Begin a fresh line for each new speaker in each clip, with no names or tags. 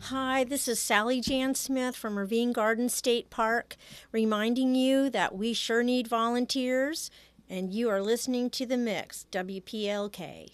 Hi, this is Sally Jan Smith from Ravine Garden State Park, reminding you that we sure need volunteers, and you are listening to The Mix, WPLK.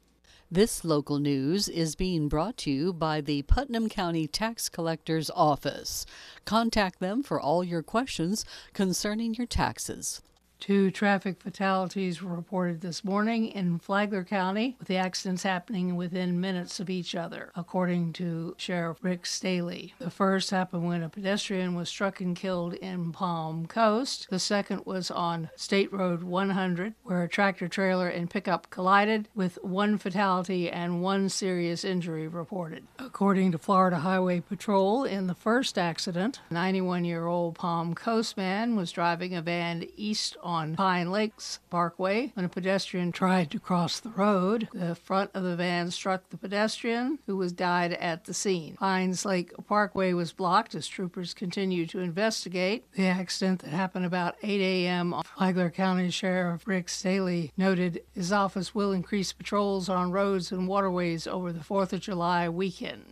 This local news is being brought to you by the Putnam County Tax Collector's Office. Contact them for all your questions concerning your taxes.
2 traffic fatalities were reported this morning in Flagler County, with the accidents happening within minutes of each other, according to Sheriff Rick Staley. The first happened when a pedestrian was struck and killed in Palm Coast. The second was on State Road 100, where a tractor-trailer and pickup collided, with 1 fatality and 1 serious injury reported. According to Florida Highway Patrol, in the first accident, a 91-year-old Palm Coast man was driving a van east on Pine Lakes Parkway when a pedestrian tried to cross the road. The front of the van struck the pedestrian, who died at the scene. Pines Lake Parkway was blocked as troopers continued to investigate. The accident that happened about 8 a.m. Flagler County Sheriff Rick Staley noted his office will increase patrols on roads and waterways over the 4th of July weekend.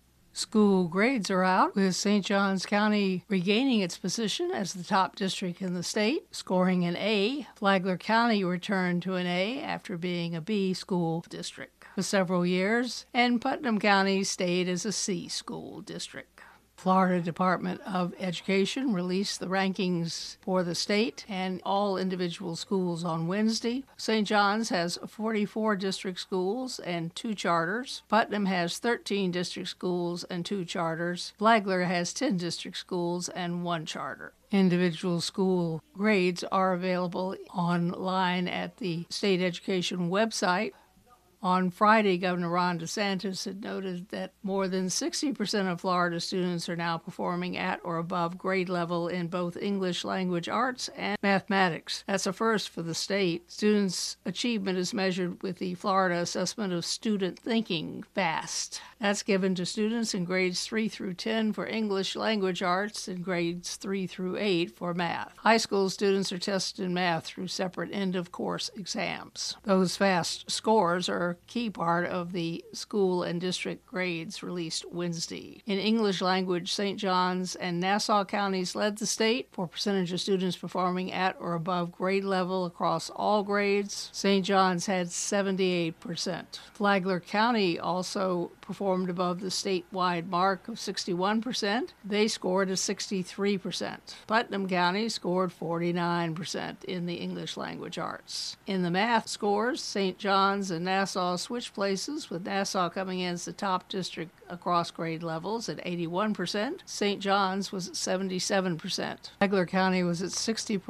School grades are out, with St. Johns County regaining its position as the top district in the state, scoring an A. Flagler County returned to an A after being a B school district for several years, and Putnam County stayed as a C school district. Florida Department of Education released the rankings for the state and all individual schools on Wednesday. St. John's has 44 district schools and 2 charters. Putnam has 13 district schools and 2 charters. Flagler has 10 district schools and 1 charter. Individual school grades are available online at the state education website. On Friday, Governor Ron DeSantis had noted that more than 60% of Florida students are now performing at or above grade level in both English language arts and mathematics. That's a first for the state. Students' achievement is measured with the Florida Assessment of Student Thinking, FAST. That's given to students in grades 3 through 10 for English language arts and grades 3 through 8 for math. High school students are tested in math through separate end-of-course exams. Those FAST scores are a key part of the school and district grades released Wednesday. In English language, St. John's and Nassau counties led the state for percentage of students performing at or above grade level across all grades. St. John's had 78%. Flagler County also performed above the statewide mark of 61%. They scored a 63%. Putnam County scored 49% in the English language arts. In the math scores, St. John's and Nassau switched places, with Nassau coming in as the top district across grade levels at 81%. St. John's was at 77%. Flagler County was at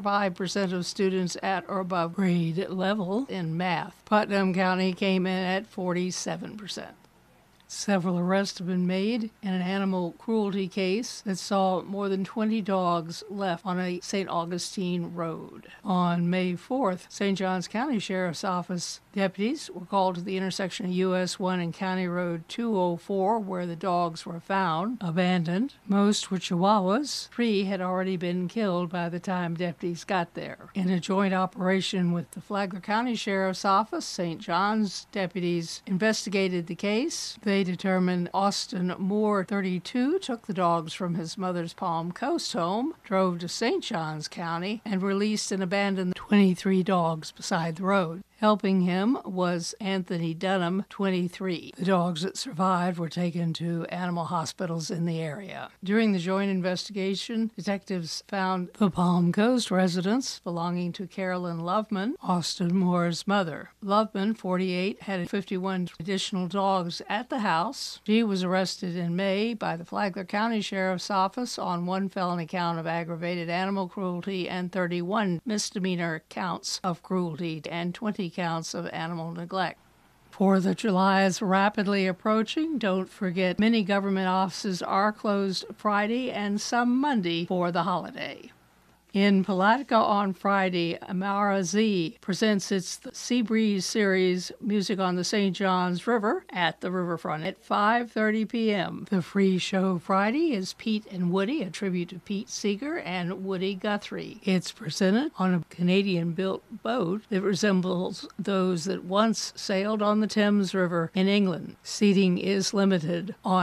65% of students at or above grade level in math. Putnam County came in at 47%. Several arrests have been made in an animal cruelty case that saw more than 20 dogs left on a St. Augustine road. On May 4th, St. Johns County Sheriff's Office deputies were called to the intersection of US 1 and County Road 204, where the dogs were found abandoned. Most were Chihuahuas. 3 had already been killed by the time deputies got there. In a joint operation with the Flagler County Sheriff's Office, St. John's deputies investigated the case. They determined Austin Moore, 32, took the dogs from his mother's Palm Coast home, drove to St. Johns County, and released and abandoned 23 dogs beside the road. Helping him was Anthony Dunham, 23. The dogs that survived were taken to animal hospitals in the area. During the joint investigation, detectives found the Palm Coast residence belonging to Carolyn Loveman, Austin Moore's mother. Loveman, 48, had 51 additional dogs at the house. She was arrested in May by the Flagler County Sheriff's Office on 1 felony count of aggravated animal cruelty and 31 misdemeanor counts of cruelty and 20 counts of animal neglect. 4th of July is rapidly approaching. Don't forget, many government offices are closed Friday and some Monday for the holiday. In Palatka on Friday, Amara Z presents its Sea Breeze series, Music on the St. Johns River, at the riverfront at 5:30 p.m. The free show Friday is Pete and Woody, a tribute to Pete Seeger and Woody Guthrie. It's presented on a Canadian-built boat that resembles those that once sailed on the Thames River in England. Seating is limited on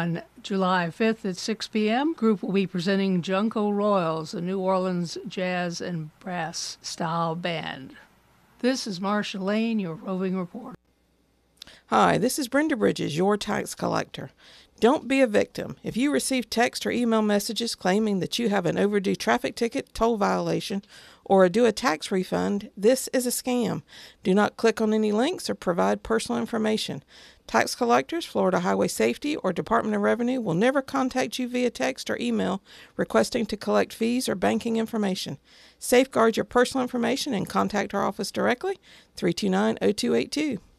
July 5th at 6 p.m., group will be presenting Junko Royals, a New Orleans jazz and brass style band. This is Marcia Lane, your roving reporter.
Hi, this is Brenda Bridges, your tax collector. Don't be a victim. If you receive text or email messages claiming that you have an overdue traffic ticket, toll violation, or are due a tax refund, this is a scam. Do not click on any links or provide personal information. Tax collectors, Florida Highway Safety, or Department of Revenue will never contact you via text or email requesting to collect fees or banking information. Safeguard your personal information and contact our office directly, 329-0282.